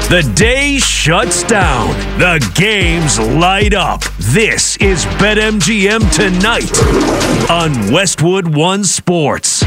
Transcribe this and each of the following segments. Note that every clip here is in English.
The day shuts down. The games light up. This is BetMGM Tonight on Westwood One Sports.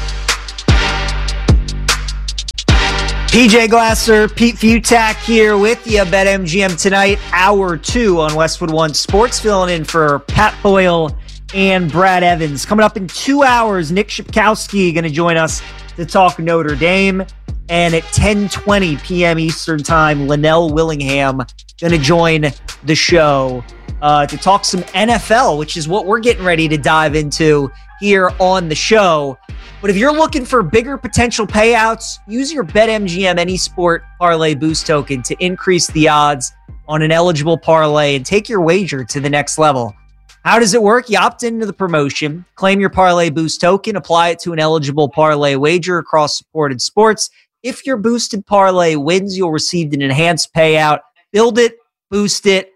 PJ Glasser, Pete Futak here with you. BetMGM Tonight, Hour 2 on Westwood One Sports, filling in for Pat Boyle and Brad Evans. Coming up in 2 hours, Nick Shipkowski going to join us to talk Notre Dame. And at 10:20 p.m. Eastern Time, Linnell Willingham going to join the show to talk some NFL, which is what we're getting ready to dive into here on the show. But if you're looking for bigger potential payouts, use your BetMGM Any Sport Parlay Boost token to increase the odds on an eligible parlay and take your wager to the next level. How does it work? You opt into the promotion, claim your Parlay Boost token, apply it to an eligible parlay wager across supported sports. If your boosted parlay wins, you'll receive an enhanced payout. Build it, boost it,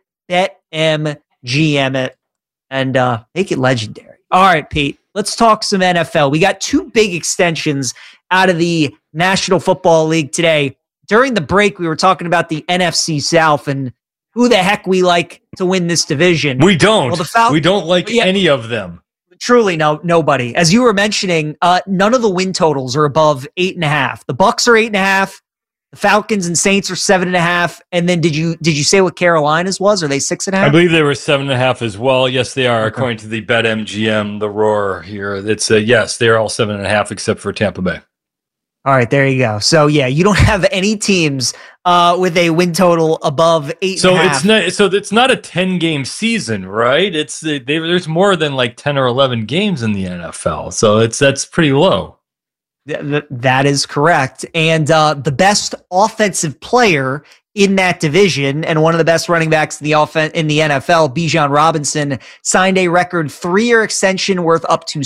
BetMGM it, and make it legendary. All right, Pete, let's talk some NFL. We got two big extensions out of the National Football League today. During the break, we were talking about the NFC South and who the heck we like to win this division. We don't. Well, we don't like any of them. Truly, nobody. As you were mentioning, none of the win totals are above 8.5. The Bucs are 8.5. The Falcons and Saints are 7.5. And then did you say what Carolina's was? Are they 6.5? I believe they were 7.5 as well. Yes, they are. Okay. According to the BetMGM, the Roar here, it's yes, they are all 7.5 except for Tampa Bay. All right, there you go. So yeah, you don't have any teams with a win total above 8.5. So it's not a 10-game season, right? There's more than like 10 or 11 games in the NFL, so that's pretty low. That is correct. And the best offensive player in that division and one of the best running backs in the NFL, Bijan Robinson, signed a record 3-year extension worth up to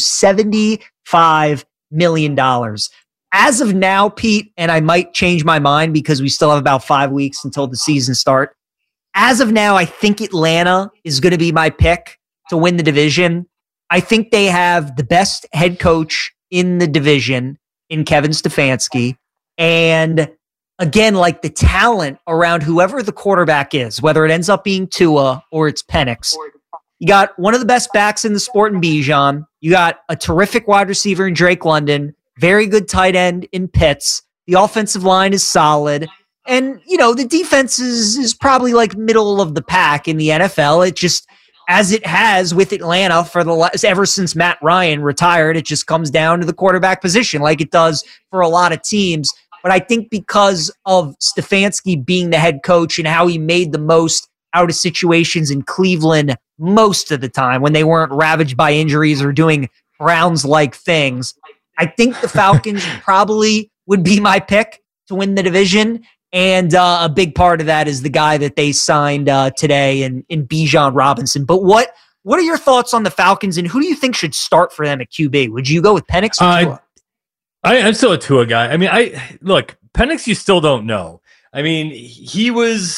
$75 million. As of now, Pete, and I might change my mind because we still have about 5 weeks until the season start. As of now, I think Atlanta is going to be my pick to win the division. I think they have the best head coach in the division in Kevin Stefanski. And again, like the talent around whoever the quarterback is, whether it ends up being Tua or it's Penix. You got one of the best backs in the sport in Bijan. You got a terrific wide receiver in Drake London. Very good tight end in Pitts. The offensive line is solid. And, the defense is probably like middle of the pack in the NFL. It just, as it has with Atlanta ever since Matt Ryan retired, it just comes down to the quarterback position like it does for a lot of teams. But I think because of Stefanski being the head coach and how he made the most out of situations in Cleveland most of the time when they weren't ravaged by injuries or doing Browns-like things, I think the Falcons probably would be my pick to win the division. And a big part of that is the guy that they signed today in Bijan Robinson. But what are your thoughts on the Falcons and who do you think should start for them at QB? Would you go with Penix or Tua? I'm still a Tua guy. I mean, look, Penix, you still don't know. I mean, he was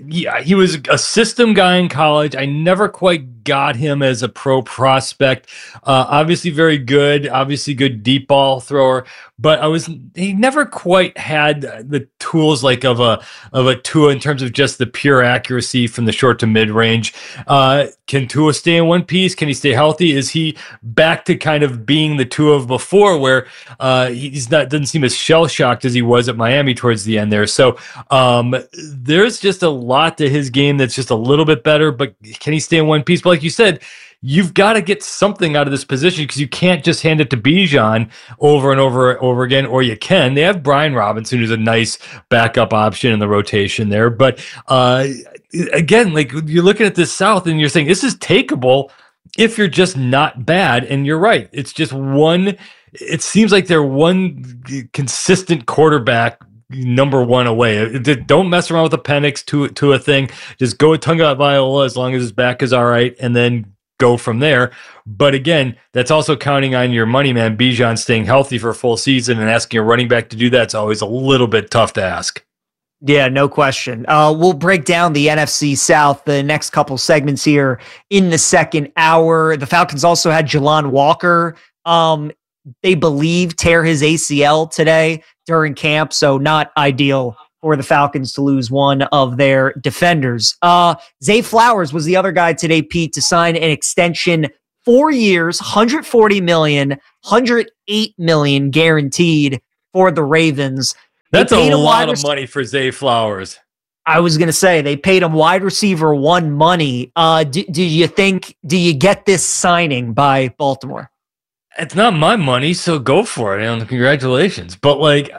a system guy in college. I never quite got him as a pro prospect. Obviously very good, obviously good deep ball thrower, but he never quite had the tools like of a Tua in terms of just the pure accuracy from the short to mid range. Can Tua stay in one piece? Can he stay healthy? Is he back to kind of being the Tua of before where doesn't seem as shell shocked as he was at Miami towards the end there. So there's just a lot to his game that's just a little bit better, but can he stay in one piece? But like you said, you've got to get something out of this position because you can't just hand it to Bijan over and over again, or you can. They have Brian Robinson, who's a nice backup option in the rotation there. But again, like you're looking at this South and you're saying this is takeable if you're just not bad. And you're right. It's just it seems like they're one consistent quarterback number one away. Don't mess around with the Penix to a thing. Just go with Tagovailoa as long as his back is all right, and then go from there. But again, that's also counting on your money man Bijan staying healthy for a full season, and asking a running back to do that's always a little bit tough to ask. Yeah, no question. We'll break down the NFC South the next couple segments here in the second hour. The Falcons also had Jalon Walker. They believe tear his ACL today during camp, so not ideal for the Falcons to lose one of their defenders. Zay Flowers was the other guy today, Pete, to sign an extension, 4 years, $140 million, $108 million guaranteed for the Ravens. That's a lot of money for Zay Flowers. I was going to say they paid him wide receiver one money. Do you get this signing by Baltimore? It's not my money, so go for it. Congratulations. But like,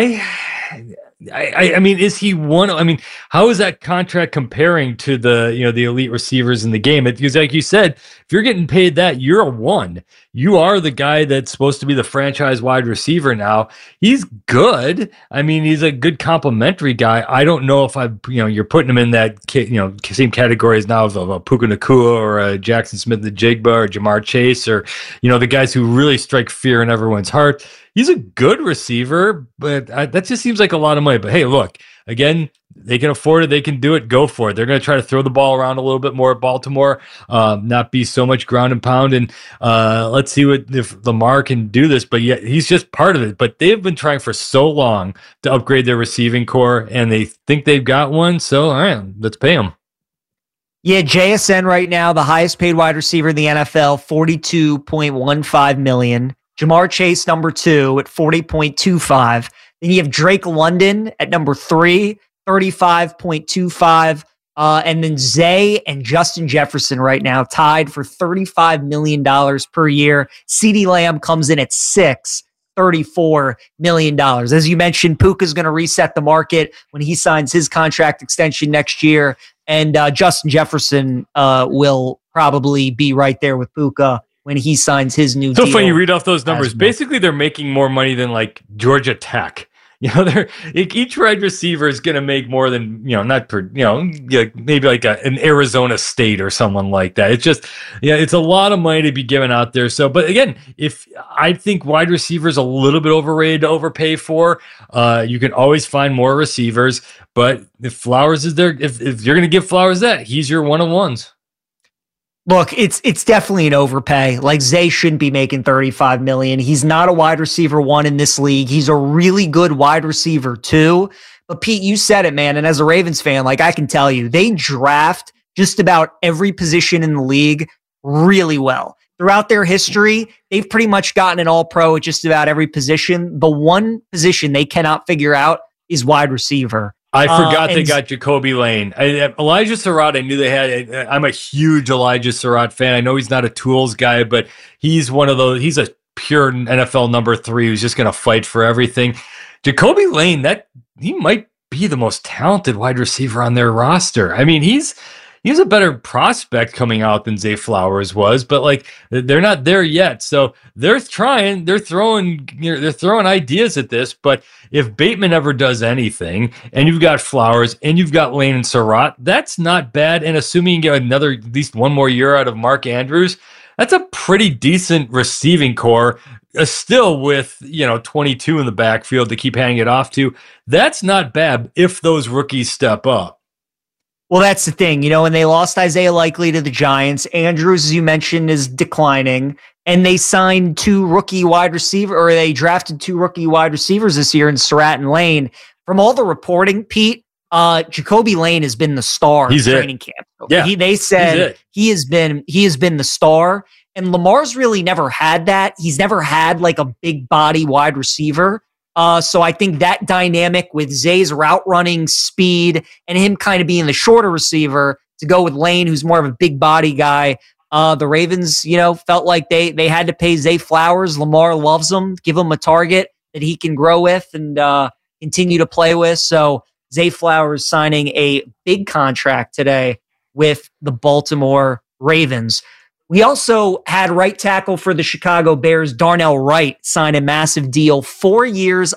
I mean, is he one? I mean, how is that contract comparing to the elite receivers in the game? Because like you said, if you're getting paid that, you're a one. You are the guy that's supposed to be the franchise wide receiver now. He's good. I mean, he's a good complimentary guy. I don't know if you're putting him in that same category as now of a Puka Nacua or a Jackson Smith-Njigba or Jamar Chase or the guys who really strike fear in everyone's heart. He's a good receiver, but that just seems like a lot of money. But hey, look, again, they can afford it. They can do it. Go for it. They're going to try to throw the ball around a little bit more at Baltimore, not be so much ground and pound. And let's see if Lamar can do this. But yeah, he's just part of it. But they've been trying for so long to upgrade their receiving core, and they think they've got one. So, all right, let's pay them. Yeah, JSN right now, the highest paid wide receiver in the NFL, $42.15 million. Jamar Chase, number 2 at $40.25. Then you have Drake London at number 3, $35.25. And then Zay and Justin Jefferson right now tied for $35 million per year. CeeDee Lamb comes in at 6, $34 million. As you mentioned, Puka's going to reset the market when he signs his contract extension next year. And Justin Jefferson will probably be right there with Puka when he signs his new deal. So funny you read off those numbers. Basically, they're making more money than like Georgia Tech. Each wide receiver is going to make more than, not per, maybe like an Arizona State or someone like that. It's just, it's a lot of money to be given out there. So, but again, if I think wide receivers a little bit overrated to overpay for, you can always find more receivers. But if Flowers is there, if you're going to give Flowers that, he's your one-on-ones. Look, it's definitely an overpay. Like Zay shouldn't be making $35 million. He's not a wide receiver 1 in this league. He's a really good wide receiver 2. But Pete, you said it, man. And as a Ravens fan, like I can tell you, they draft just about every position in the league really well. Throughout their history, they've pretty much gotten an all-pro at just about every position. The one position they cannot figure out is wide receiver. I forgot they got Jacoby Lane. Elijah Surratt, I knew they had. I'm a huge Elijah Surratt fan. I know he's not a tools guy, but he's one of those. He's a pure NFL number 3 who's just going to fight for everything. Jacoby Lane, he might be the most talented wide receiver on their roster. I mean, he's a better prospect coming out than Zay Flowers was, but like they're not there yet. So they're trying, they're throwing ideas at this. But if Bateman ever does anything, and you've got Flowers and you've got Lane and Surratt, that's not bad. And assuming you get at least one more year out of Mark Andrews, that's a pretty decent receiving core. Still with 22 in the backfield to keep handing it off to. That's not bad if those rookies step up. Well, that's the thing. When they lost Isaiah Likely to the Giants, Andrews, as you mentioned, is declining, and they signed they drafted 2 rookie wide receivers this year in Surratt and Lane. From all the reporting, Pete, Jacoby Lane has been the star in training camp. Yeah, they said he has been the star, and Lamar's really never had that. He's never had like a big body wide receiver. So I think that dynamic with Zay's route running speed and him kind of being the shorter receiver to go with Lane, who's more of a big body guy. The Ravens, felt like they had to pay Zay Flowers. Lamar loves him, give him a target that he can grow with and continue to play with. So Zay Flowers signing a big contract today with the Baltimore Ravens. We also had right tackle for the Chicago Bears, Darnell Wright, sign a massive deal, 4 years,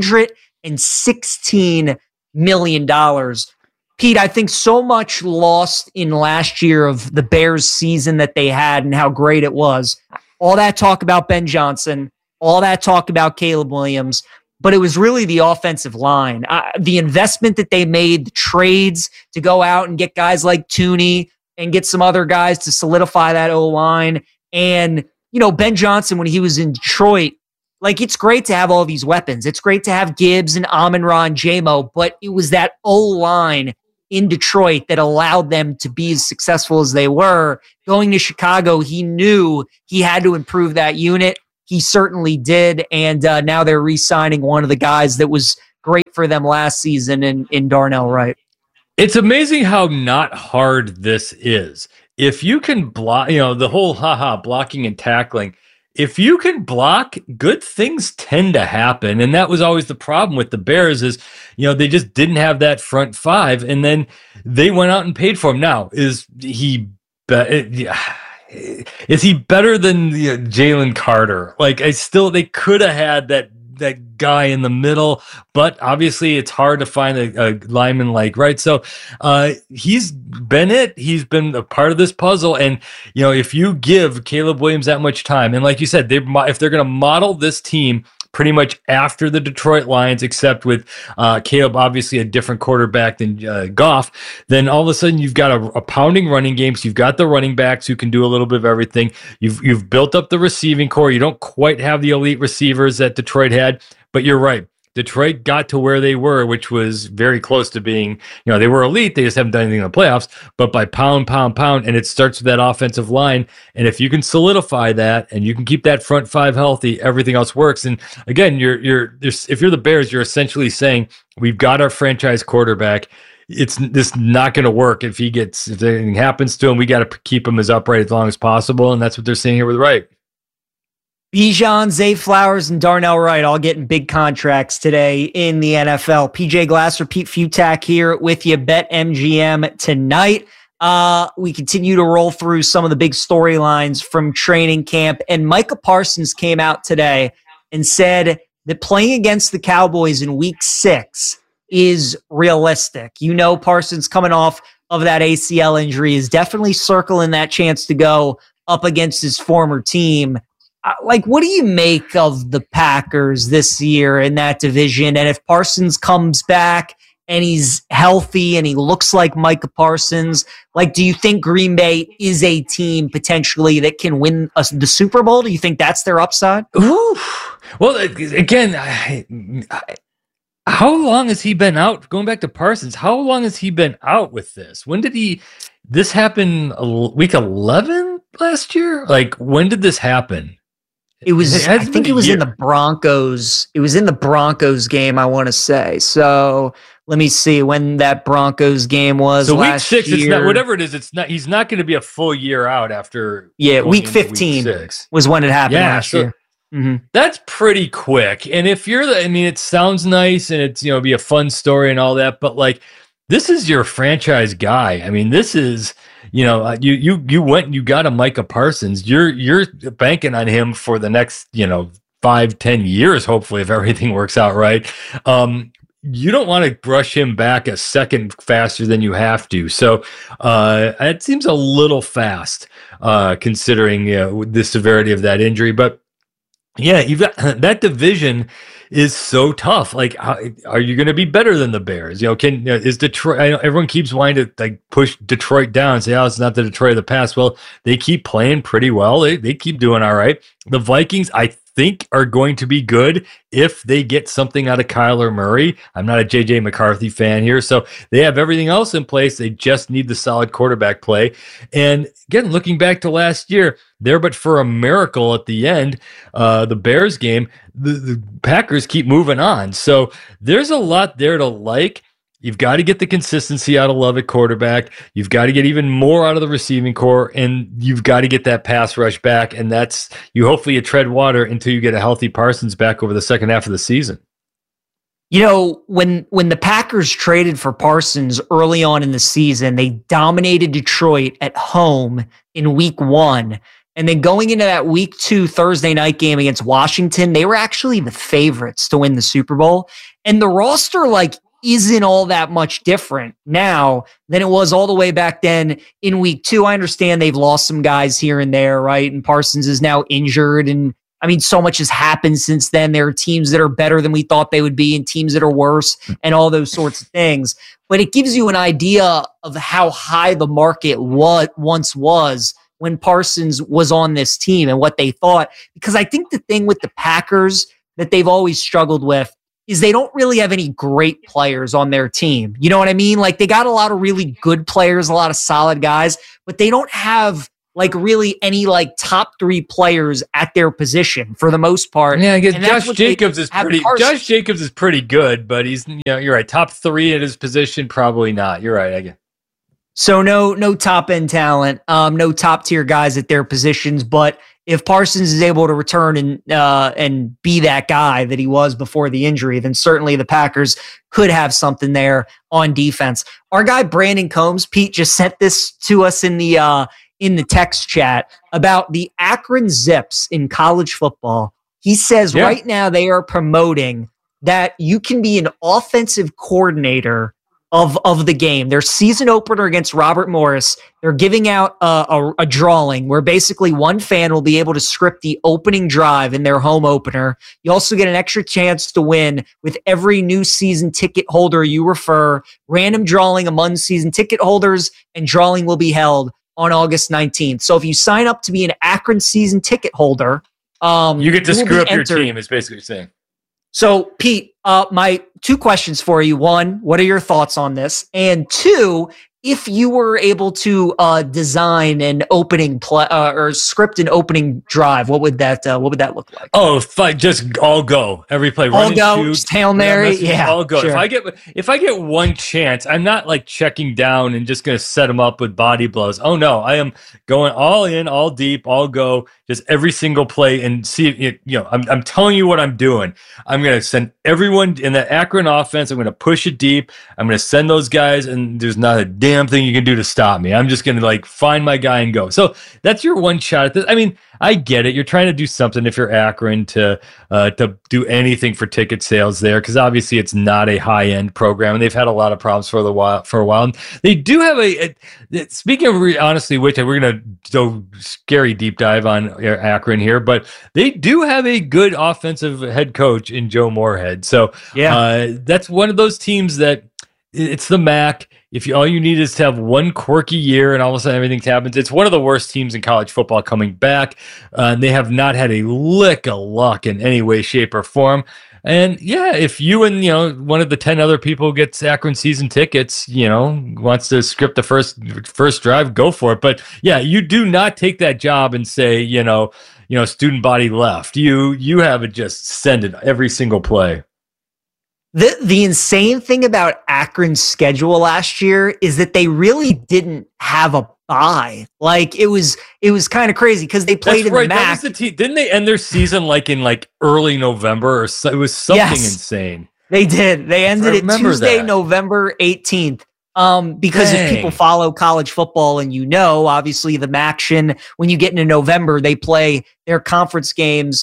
$116 million. Pete, I think so much lost in last year of the Bears season that they had and how great it was. All that talk about Ben Johnson, all that talk about Caleb Williams, but it was really the offensive line. The investment that they made, the trades to go out and get guys like Tooney, and get some other guys to solidify that O-line. And, Ben Johnson, when he was in Detroit, like, it's great to have all these weapons. It's great to have Gibbs and Amon-Ra, J-Mo, but it was that O-line in Detroit that allowed them to be as successful as they were. Going to Chicago, he knew he had to improve that unit. He certainly did, and now they're re-signing one of the guys that was great for them last season in Darnell Wright. It's amazing how not hard this is. If you can block, the whole blocking and tackling, if you can block, good things tend to happen. And that was always the problem with the Bears is, they just didn't have that front five, and then they went out and paid for him. Now, is he better than Jalen Carter? Like, they could have had that guy in the middle, but obviously it's hard to find a lineman like, right? So he's been a part of this puzzle. And, if you give Caleb Williams that much time, and like you said, if they're going to model this team pretty much after the Detroit Lions, except with Caleb, obviously a different quarterback than Goff, then all of a sudden you've got a pounding running game. So you've got the running backs who can do a little bit of everything. You've built up the receiving core. You don't quite have the elite receivers that Detroit had, but you're right. Detroit got to where they were, which was very close to being, they were elite. They just haven't done anything in the playoffs, but by pound, and it starts with that offensive line. And if you can solidify that and you can keep that front five healthy, everything else works. And again, if you're the Bears, you're essentially saying, we've got our franchise quarterback. It's this not going to work if anything happens to him. We got to keep him as upright as long as possible. And that's what they're saying here with Wright. Bijan, Zay Flowers, and Darnell Wright all getting big contracts today in the NFL. PJ Glasser, Pete Futak here with you, BetMGM tonight. We continue to roll through some of the big storylines from training camp, and Micah Parsons came out today and said that playing against the Cowboys in Week 6 is realistic. Parsons coming off of that ACL injury is definitely circling that chance to go up against his former team. What do you make of the Packers this year in that division? And if Parsons comes back and he's healthy and he looks like Micah Parsons, do you think Green Bay is a team potentially that can win the Super Bowl? Do you think that's their upside? Ooh. Well, again, how long has he been out? Going back to Parsons, how long has he been out with this? When did this happen? Week 11 last year? When did this happen? I think it was in the Broncos. It was in the Broncos game, I want to say. So let me see when that Broncos game was. So last week 6, year. It's not, whatever it is, it's not. He's not going to be a full year out after. Yeah, week 15 was when it happened last year. Mm-hmm. That's pretty quick. And if you're it sounds nice and it's be a fun story and all that, but this is your franchise guy. This is. You went and you got a Micah Parsons. You're banking on him for the next 5-10 years, hopefully, if everything works out right. You don't want to brush him back a second faster than you have to. So it seems a little fast considering the severity of that injury. But yeah, you've got that division is so tough. Are you going to be better than the Bears? Is Detroit? I know everyone keeps wanting to push Detroit down and say, "Oh, it's not the Detroit of the past." Well, they keep playing pretty well. They keep doing all right. The Vikings, I think, are going to be good if they get something out of Kyler Murray. I'm not a JJ McCarthy fan here, so they have everything else in place. They just need the solid quarterback play. And again, looking back to last year, there but for a miracle at the end, the Bears game, the Packers keep moving on. So there's a lot there to like. You've got to get the consistency out of Love at quarterback. You've got to get even more out of the receiving core, and you've got to get that pass rush back. And that's hopefully you tread water until you get a healthy Parsons back over the second half of the season. When the Packers traded for Parsons early on in the season, they dominated Detroit at home in Week 1. And then going into that Week 2 Thursday night game against Washington, they were actually the favorites to win the Super Bowl. And the roster, isn't all that much different now than it was all the way back then in Week 2. I understand they've lost some guys here and there, right? And Parsons is now injured. And so much has happened since then. There are teams that are better than we thought they would be and teams that are worse and all those sorts of things. But it gives you an idea of how high the market once was when Parsons was on this team and what they thought. Because I think the thing with the Packers that they've always struggled with is they don't really have any great players on their team. You know what I mean? Like, they got a lot of really good players, a lot of solid guys, but they don't have like really any like top 3 players at their position for the most part. Yeah, I guess Josh Jacobs is pretty good, but he's, you're right. Top 3 at his position, probably not. You're right, I guess. So no top end talent, no top tier guys at their positions. But if Parsons is able to return and be that guy that he was before the injury, then certainly the Packers could have something there on defense. Our guy Brandon Combs, Pete, just sent this to us in the text chat about the Akron Zips in college football. He says right now they are promoting that you can be an offensive coordinator of the game. Their season opener against Robert Morris, they're giving out a drawing where basically one fan will be able to script the opening drive in their home opener. You also get an extra chance to win with every new season ticket holder you refer. Random drawing among season ticket holders, and drawing will be held on August 19th. So if you sign up to be an Akron season ticket holder, you get to screw up your team, is basically what you're saying. So, Pete, my 2 questions for you. 1, what are your thoughts on this? And 2, if you were able to design an opening play or script an opening drive, what would that look like? Oh, just all go every play. All go, just Hail Mary, yeah, all go. Sure. If I get one chance, I'm not like checking down and just going to set them up with body blows. Oh no, I am going all in, all deep, all go, just every single play and see. I'm telling you what I'm doing. I'm going to send everyone in the Akron offense. I'm going to push it deep. I'm going to send those guys, and there's not a damn thing you can do to stop me. I'm just going to like find my guy and go. So that's your one shot at this. I mean, I get it. You're trying to do something if you're Akron to do anything for ticket sales there, because obviously it's not a high end program, and they've had a lot of problems for a while. And they do have speaking of honestly, which we're going to do scary deep dive on Akron here, but they do have a good offensive head coach in Joe Moorhead. So that's one of those teams that it's the MAC. If all you need is to have one quirky year and all of a sudden everything happens, it's one of the worst teams in college football coming back. They have not had a lick of luck in any way, shape, or form. And yeah, if you and one of the 10 other people gets Akron season tickets, wants to script the first drive, go for it. But yeah, you do not take that job and say, student body left. You have it, just send it every single play. The insane thing about Akron's schedule last year is that they really didn't have a bye. Like it was kind of crazy because they played in the MAC. Didn't they end their season in early November, or it was something insane? They did. They ended it Tuesday, November 18th. Because if people follow college football and obviously the MACtion, when you get into November, they play their conference games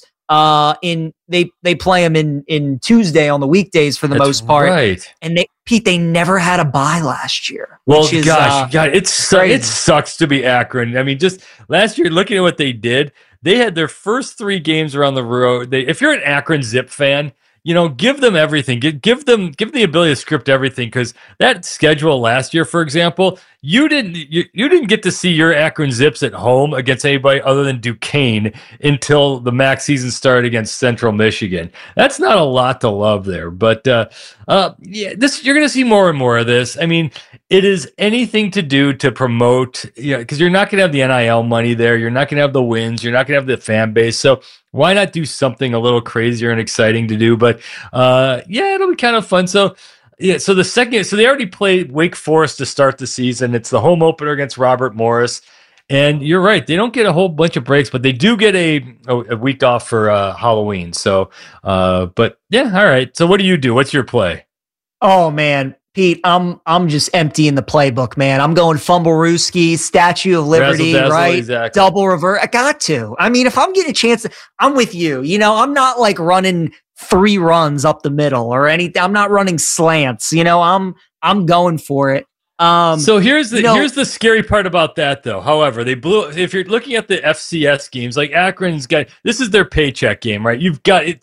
they play them in Tuesday on the weekdays for the most part. Right. And they never had a bye last year. Well, it sucks to be Akron. I mean, just last year, looking at what they did, they had their first 3 games around the road. If you're an Akron Zip fan, give them everything. Give them the ability to script everything, because that schedule last year, for example, you didn't get to see your Akron Zips at home against anybody other than Duquesne until the MAC season started against Central Michigan. That's not a lot to love there, but you're going to see more and more of this. I mean, it is anything to do to promote, because you're not going to have the NIL money there. You're not going to have the wins. You're not going to have the fan base. So why not do something a little crazier and exciting to do? But it'll be kind of fun. So so they already played Wake Forest to start the season. It's the home opener against Robert Morris. And you're right, they don't get a whole bunch of breaks, but they do get a week off for Halloween. So, but yeah, all right. So what do you do? What's your play? Oh man, Pete, I'm just emptying the playbook, man. I'm going Fumblerooski, Statue of Liberty, right? Exactly. Double revert. I got to. I mean, if I'm getting a chance, I'm with you. I'm not like running 3 runs up the middle or anything. I'm not running slants. I'm going for it. So here's the scary part about that, though. However, if you're looking at the FCS games, like Akron's got, this is their paycheck game, right? You've got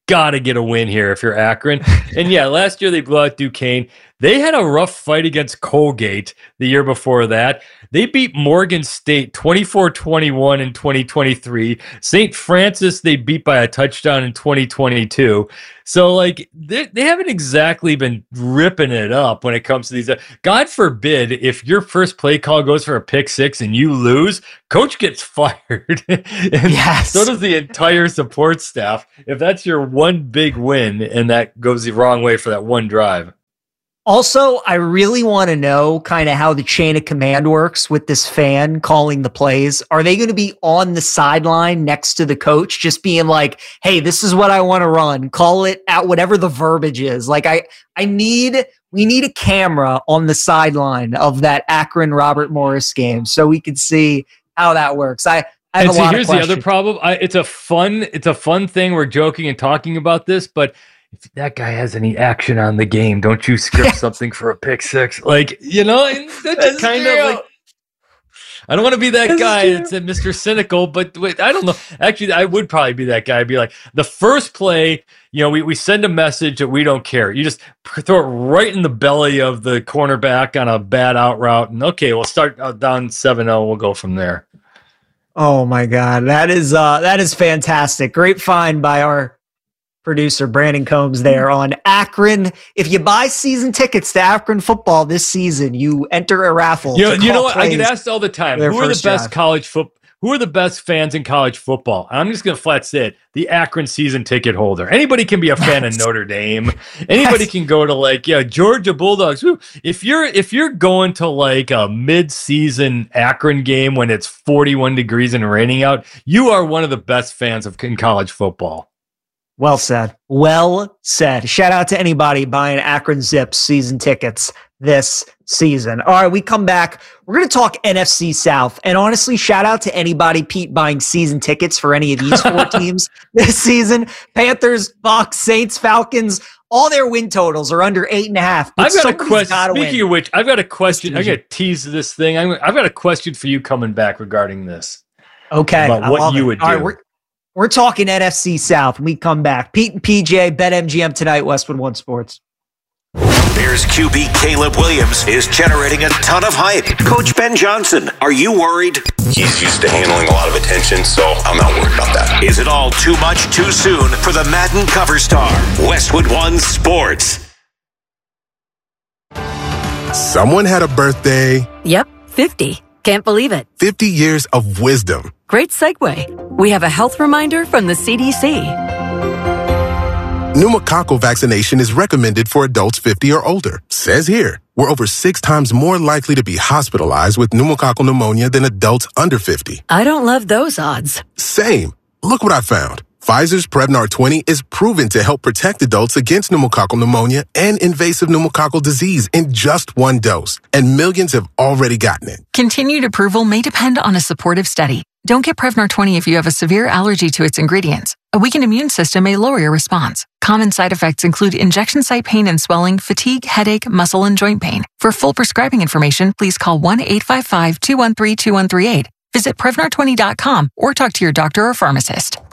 got to get a win here if you're Akron. And yeah, last year they blew out Duquesne. They had a rough fight against Colgate the year before that. They beat Morgan State 24-21 in 2023. St. Francis, they beat by a touchdown in 2022. So, like, they haven't exactly been ripping it up when it comes to these. God forbid if your first play call goes for a pick six and you lose, coach gets fired. And yes. So does the entire support staff. If that's your one big win and that goes the wrong way for that one drive. Also, I really want to know kind of how the chain of command works with this fan calling the plays. Are they going to be on the sideline next to the coach, just being like, hey, this is what I want to run. Call it at whatever the verbiage is. Like, we need a camera on the sideline of that Akron Robert Morris game so we can see how that works. I have a lot of questions. Here's the other problem. It's a fun thing. We're joking and talking about this, but if that guy has any action on the game, don't you script something for a pick six? Like, you know, that's kind of like, I don't want to be that guy that's Mr. Cynical, but wait, I don't know. Actually, I would probably be that guy. I'd be like, the first play, you know, we send a message that we don't care. You just throw it right in the belly of the cornerback on a bad out route. And okay, we'll start down 7-0. We'll go from there. Oh my God. That is fantastic. Great find by our producer Brandon Combs there on Akron. If you buy season tickets to Akron football this season, you enter a raffle. You know what? I get asked all the time, who are the best college football? Who are the best fans in college football? I'm just going to flat say it. The Akron season ticket holder. Anybody can be a fan of Notre Dame. Anybody can go to Georgia Bulldogs. If you're going to like a mid-season Akron game when it's 41 degrees and raining out, you are one of the best fans in college football. Well said. Well said. Shout out to anybody buying Akron Zips season tickets this season. All right, we come back. We're going to talk NFC South. And honestly, shout out to anybody, Pete, buying season tickets for any of these four teams this season. Panthers, Bucs, Saints, Falcons, all their win totals are under 8.5. I've got a question. Speaking of which, I've got a question. I'm going to tease this thing. I've got a question for you coming back regarding this. Okay. About what you would do. All right, we're talking NFC South when we come back. Pete and PJ, BetMGM tonight, Westwood One Sports. Bears QB Caleb Williams is generating a ton of hype. Coach Ben Johnson, are you worried? He's used to handling a lot of attention, so I'm not worried about that. Is it all too much too soon for the Madden cover star? Westwood One Sports. Someone had a birthday. Yep, 50. Can't believe it. 50 years of wisdom. Great segue. We have a health reminder from the CDC. Pneumococcal vaccination is recommended for adults 50 or older. Says here, we're over 6 times more likely to be hospitalized with pneumococcal pneumonia than adults under 50. I don't love those odds. Same. Look what I found. Pfizer's Prevnar 20 is proven to help protect adults against pneumococcal pneumonia and invasive pneumococcal disease in just one dose. And millions have already gotten it. Continued approval may depend on a supportive study. Don't get Prevnar 20 if you have a severe allergy to its ingredients. A weakened immune system may lower your response. Common side effects include injection site pain and swelling, fatigue, headache, muscle, and joint pain. For full prescribing information, please call 1-855-213-2138. Visit Prevnar20.com or talk to your doctor or pharmacist.